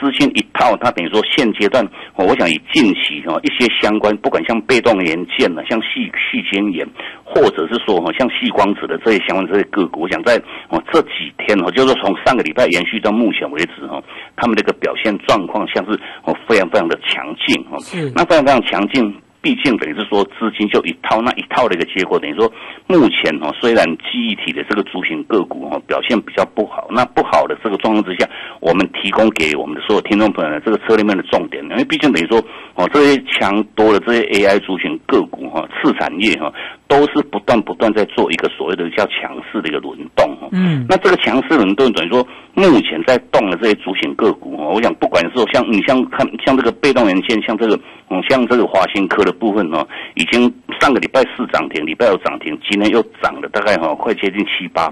资金一套，它等于说现阶段我想以近期一些相关，不管像被动元件呢，像细晶圆，或者是说像矽光子的这些相关这些个股，我想在这几天就是说从上个礼拜延续到目前为止他们这个表现状况像是非常非常的强劲那非常非常强劲。毕竟等于是说资金就一套，那一套的一个结果等于说目前虽然记忆体的这个族群个股表现比较不好，那不好的这个状况之下，我们提供给我们的所有听众朋友的这个策略面的重点，因为毕竟等于说这些强多的这些 AI 族群个股次产业都是不断在做一个所谓的叫强势的一个轮动那这个强势轮动等于说目前在动的这些族群个股我想不管是说像这个被动元件，像这个华新科的部分已经上个礼拜4涨停，礼拜5涨停，今天又涨了大概快接近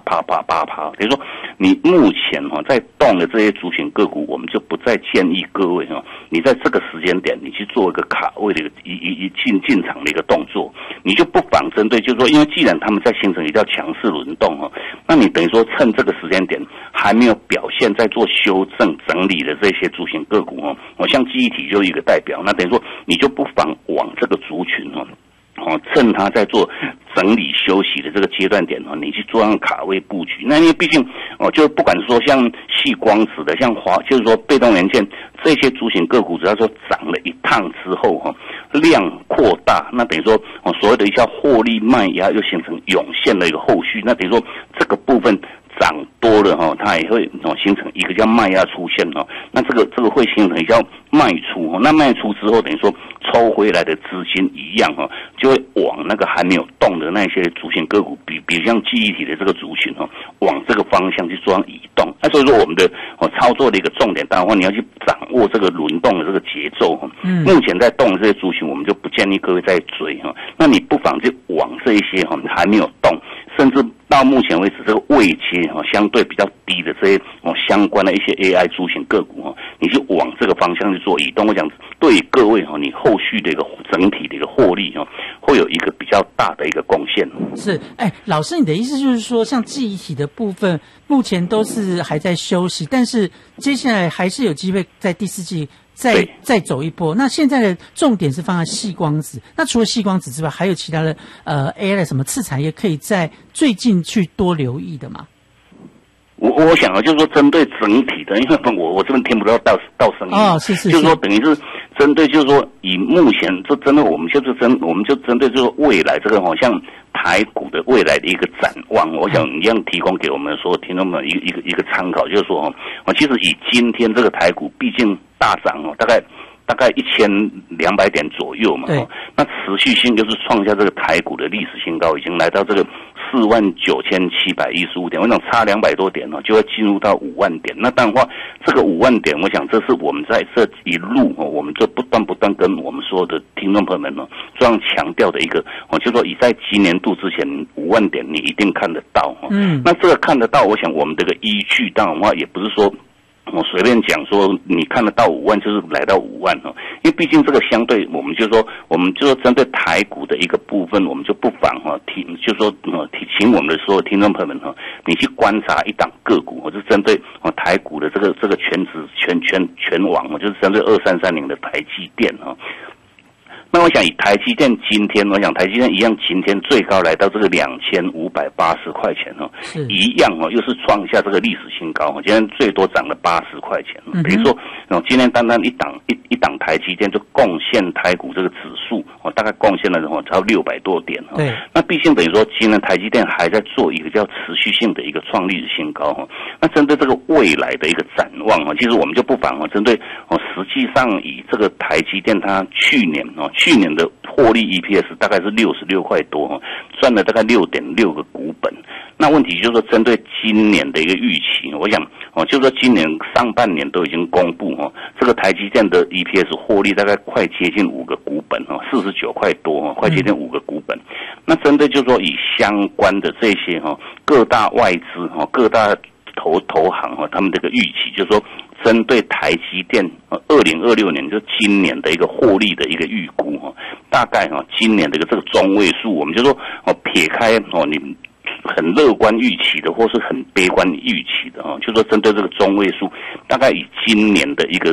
7-8%，等于说你目前在动的这些族群个股，我们就不再建议各位你在这个时间点你去做一个卡位的一进场的一个动作，你就不妨针对就是说，因为既然他们在形成一条强势轮动那你等于说趁这个时间点还没有表现在做修正整理的这些族群个股像记忆体就一个代表，那等于说你就不妨往这个族群趁它在做整理休息的这个阶段点你去做上卡位布局。那因为毕竟就不管说像矽光子的，像就是说被动元件这些族群个股，只要说涨了一趟之后量扩大，那等于说所谓的一下获利卖压又形成涌现的一个后续，那等于说这个部分涨多了它也会形成一个叫卖压出现那这个会形成一个叫卖出那卖出之后等于说抽回来的资金一样就会往那个还没有动的那些族群个股，比如像记忆体的这个族群往这个方向去做移动。所以说我们的操作的一个重点，当然你要去掌握这个轮动的这个节奏目前在动的这些族群，我们就不建议各位再追那你不妨就往这一些还没有动，甚至到目前为止这个位阶相对比较低的这些相关的一些 AI 族群个股你就往这个方向去做移动，我想对各位你后续的一个整体的一个获利会有一个比较大的一个贡献。 是，老师你的意思就是说，像记忆体的部分目前都是还在休息，但是接下来还是有机会在第4季再走一波。那现在的重点是放在矽光子，那除了矽光子之外，还有其他的AI 的什么次产业可以在最近去多留意的吗？ 我想就是说针对整体的，因为我这边听不到声音是就是说等于是针对就是说以目前就针对我们就针对就是未来这个像台股的未来的一个展望，我想一样提供给我们所有听众们一个参考，就是说其实以今天这个台股毕竟大涨大概1200点左右嘛那持续性就是创下这个台股的历史新高，已经来到这个49715点，我想差200多点就会进入到5万点。那当然话这个5万点，我想这是我们在这一路我们就不断跟我们所有的听众朋友们这样强调的一个就是说以在今年度之前5万点你一定看得到那这个看得到，我想我们这个依据当然话也不是说我随便讲说你看得到5万就是来到5万因为毕竟这个相对我们就说针对台股的一个部分，我们就不妨请我们的所有听众朋友们你去观察一档个股就针对台股的这个全网就是针对2330的台积电那我想以台积电今天，我想台积电一样，今天最高来到这个2580块钱一样又是创下这个历史新高今天最多涨了80块钱等于说今天单一档台积电就贡献台股这个指数大概贡献了超600多点对， 那毕竟等于说今天台积电还在做一个叫持续性的一个创历史新高那针对这个未来的一个展望其实我们就不妨针对实际上以这个台积电它去年的获利 EPS 大概是66块多赚了大概 6.6 个股本。那问题就是说针对今年的一个预期，我想就是说今年上半年都已经公布这个台积电的 EPS 获利大概快接近5个股本49块多快接近5个股本那针对就是说以相关的这些各大外资各大投行他们这个预期就是说针对台积电2026年就今年的一个获利的一个预估大概今年的这个中位数，我们就说撇开你很乐观预期的或是很悲观预期的就说针对这个中位数，大概以今年的一个